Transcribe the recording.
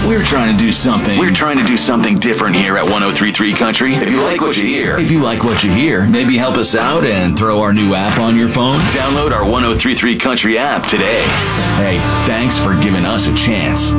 We're trying to do something. We're trying to do something different here at 103.3 Country. If you like what you hear, maybe help us out and throw our new app on your phone. download our 103.3 Country app today. Hey, thanks for giving us a chance.